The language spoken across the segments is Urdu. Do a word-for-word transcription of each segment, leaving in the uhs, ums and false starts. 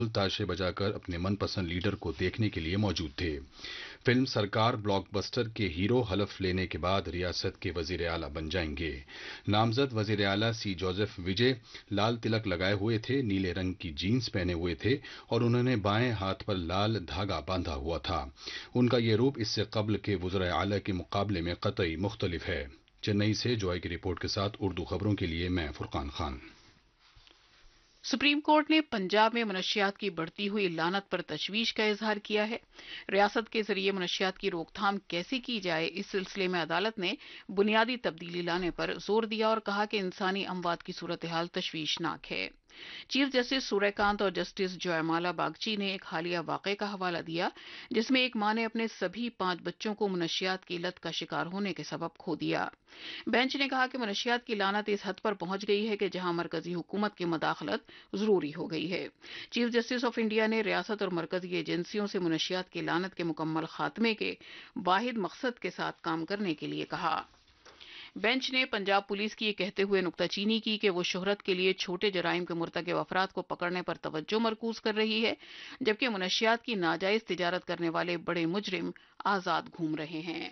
تاشے بجا کر اپنے من پسند لیڈر کو دیکھنے کے لیے موجود تھے۔ فلم سرکار بلاک بسٹر کے ہیرو حلف لینے کے بعد ریاست کے وزیر اعلیٰ بن جائیں گے۔ نامزد وزیر اعلیٰ سی جوزف وجے لال تلک لگائے ہوئے تھے، نیلے رنگ کی جینز پہنے ہوئے تھے اور انہوں نے بائیں ہاتھ پر لال دھاگا باندھا ہوا تھا۔ ان کا یہ روپ اس سے قبل کے وزراء اعلیٰ کے مقابلے میں قطعی مختلف ہے۔ چنئی سے جوائے کی رپورٹ کے ساتھ اردو خبروں کے لیے میں فرقان خان۔ سپریم کورٹ نے پنجاب میں منشیات کی بڑھتی ہوئی لعنت پر تشویش کا اظہار کیا ہے۔ ریاست کے ذریعے منشیات کی روک تھام کیسے کی جائے، اس سلسلے میں عدالت نے بنیادی تبدیلی لانے پر زور دیا اور کہا کہ انسانی اموات کی صورتحال تشویشناک ہے۔ چیف جسٹس سوریہ کانت اور جسٹس جوائے مالا باگچی نے ایک حالیہ واقعے کا حوالہ دیا جس میں ایک ماں نے اپنے سبھی پانچ بچوں کو منشیات کی لت کا شکار ہونے کے سبب کھو دیا۔ بینچ نے کہا کہ منشیات کی لعنت اس حد پر پہنچ گئی ہے کہ جہاں مرکزی حکومت کی مداخلت ضروری ہو گئی ہے۔ چیف جسٹس آف انڈیا نے ریاست اور مرکزی ایجنسیوں سے منشیات کی لعنت کے مکمل خاتمے کے واحد مقصد کے ساتھ کام کرنے کے لیے کہا۔ بینچ نے پنجاب پولیس کی یہ کہتے ہوئے نکتہ چینی کی کہ وہ شہرت کے لیے چھوٹے جرائم کے مرتکب افراد کو پکڑنے پر توجہ مرکوز کر رہی ہے، جبکہ منشیات کی ناجائز تجارت کرنے والے بڑے مجرم آزاد گھوم رہے ہیں۔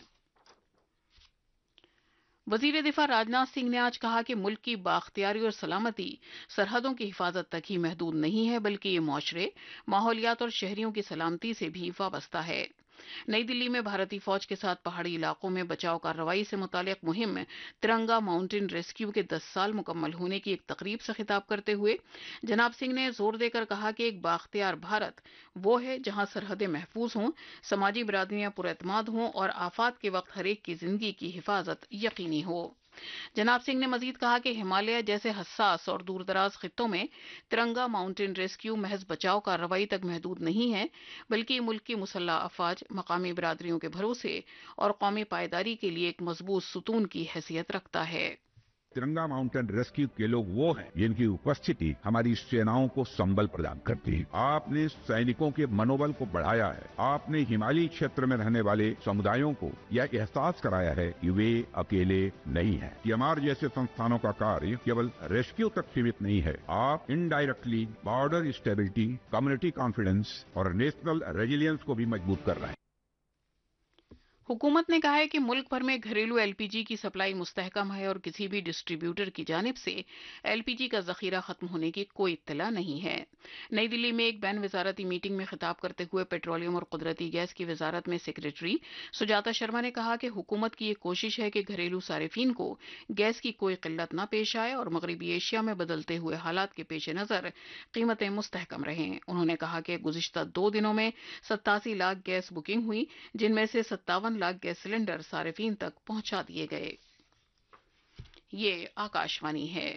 وزیر دفاع راجناتھ سنگھ نے آج کہا کہ ملک کی بااختیاری اور سلامتی سرحدوں کی حفاظت تک ہی محدود نہیں ہے، بلکہ یہ معاشرے، ماحولیات اور شہریوں کی سلامتی سے بھی وابستہ ہے۔ نئی دلی میں بھارتی فوج کے ساتھ پہاڑی علاقوں میں بچاؤ کارروائی سے متعلق مہم ترنگا ماؤنٹین ریسکیو کے دس سال مکمل ہونے کی ایک تقریب سے خطاب کرتے ہوئے جناب سنگھ نے زور دے کر کہا کہ ایک بااختیار بھارت وہ ہے جہاں سرحدیں محفوظ ہوں، سماجی برادریاں پراعتماد ہوں اور آفات کے وقت ہر ایک کی زندگی کی حفاظت یقینی ہو۔ جناب سنگھ نے مزید کہا کہ ہمالیہ جیسے حساس اور دور دراز خطوں میں ترنگا ماؤنٹین ریسکیو محض بچاؤ کارروائی تک محدود نہیں ہے، بلکہ ملک کی مسلح افواج، مقامی برادریوں کے بھروسے اور قومی پائیداری کے لیے ایک مضبوط ستون کی حیثیت رکھتا ہے۔ ترنگا ماؤنٹین ریسکیو کے لوگ وہ ہیں جن کی اپستھتی ہماری سیناؤں کو سمبل پردان کرتی ہے۔ آپ نے سینکوں کے منوبل کو بڑھایا ہے، آپ نے ہمالی چھیتر میں رہنے والے سمدایوں کو یہ احساس کرایا ہے کہ وہ اکیلے نہیں ہیں۔ یہ ہمارے جیسے سنستھانوں کا کاریہ کیول ریسکیو تک سیمت نہیں ہے، آپ indirectly border stability, community confidence اور نیشنل ریزیلینس کو بھی مضبوط کر رہے ہیں۔ حکومت نے کہا ہے کہ ملک بھر میں گھریلو ایل پی جی کی سپلائی مستحکم ہے اور کسی بھی ڈسٹری بیوٹر کی جانب سے ایل پی جی کا ذخیرہ ختم ہونے کی کوئی اطلاع نہیں ہے۔ نئی دلی میں ایک بین وزارتی میٹنگ میں خطاب کرتے ہوئے پیٹرولیم اور قدرتی گیس کی وزارت میں سیکریٹری سجاتا شرما نے کہا کہ حکومت کی یہ کوشش ہے کہ گھریلو صارفین کو گیس کی کوئی قلت نہ پیش آئے اور مغربی ایشیا میں بدلتے ہوئے حالات کے پیش نظر قیمتیں مستحکم رہیں۔ انہوں نے کہا کہ گزشتہ دو دنوں میں ستاسی لاکھ گیس بکنگ ہوئی، جن میں سے ستاون لاکھ گیس سلنڈر صارفین تک پہنچا دیے گئے۔ یہ آکاشوانی ہے۔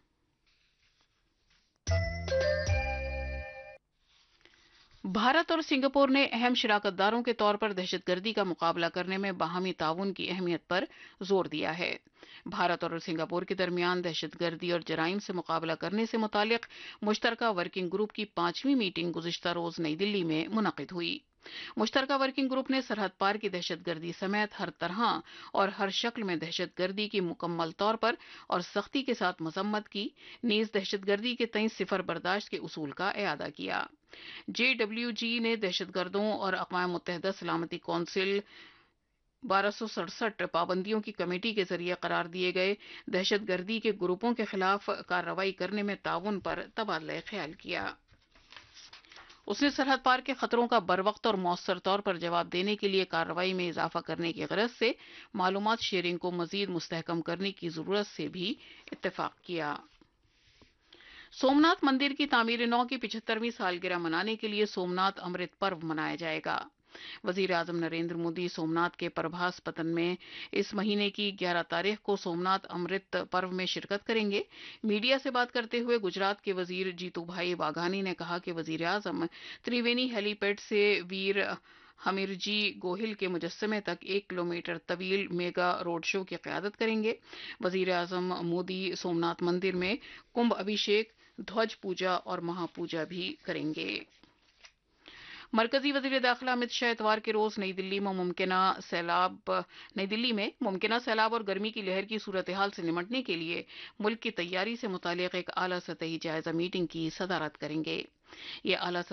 بھارت اور سنگاپور نے اہم شراکت داروں کے طور پر دہشت گردی کا مقابلہ کرنے میں باہمی تعاون کی اہمیت پر زور دیا ہے۔ بھارت اور سنگاپور کے درمیان دہشت گردی اور جرائم سے مقابلہ کرنے سے متعلق مشترکہ ورکنگ گروپ کی پانچویں میٹنگ گزشتہ روز نئی دلی میں منعقد ہوئی۔ مشترکہ ورکنگ گروپ نے سرحد پار کی دہشت گردی سمیت ہر طرح اور ہر شکل میں دہشت گردی کی مکمل طور پر اور سختی کے ساتھ مذمت کی، نیز دہشت گردی کے تئیں صفر برداشت کے اصول کا اعادہ کیا۔ جے ڈبلیو جی نے دہشت گردوں اور اقوام متحدہ سلامتی کونسل بارہ سو سڑسٹھ پابندیوں کی کمیٹی کے ذریعے قرار دیے گئے دہشت گردی کے گروپوں کے خلاف کارروائی کرنے میں تعاون پر تبادلہ خیال کیا۔ اس نے سرحد پار کے خطروں کا بروقت اور مؤثر طور پر جواب دینے کے لیے کارروائی میں اضافہ کرنے کی غرض سے معلومات شیئرنگ کو مزید مستحکم کرنے کی ضرورت سے بھی اتفاق کیا۔ سومناتھ مندر کی تعمیر نو کی پچہترویں سالگرہ منانے کے لیے سومناتھ امرت پرو منایا جائے گا۔ وزیر اعظم نریندر مودی سومناتھ کے پربھاس پتن میں اس مہینے کی گیارہ تاریخ کو سومناتھ امرت پرو میں شرکت کریں گے۔ میڈیا سے بات کرتے ہوئے گجرات کے وزیر جیتو بھائی واگھانی نے کہا کہ وزیر اعظم تریوینی ہیلی پیڈ سے ویر ہمیرجی گوہل کے مجسمے تک ایک کلومیٹر طویل میگا روڈ شو کی قیادت کریں گے۔ وزیر اعظم مودی سومناتھ مندر میں کمبھ ابھیشیک، دھوج پوجا اور مہا پوجا بھی کریں گے۔ مرکزی وزیر داخلہ امت شاہ اتوار کے روز نئی دلی میں ممکنہ سیلاب نئی دلی میں ممکنہ سیلاب اور گرمی کی لہر کی صورتحال سے نمٹنے کے لیے ملک کی تیاری سے متعلق ایک اعلیٰ سطحی جائزہ میٹنگ کی صدارت کریں گے۔ ये आला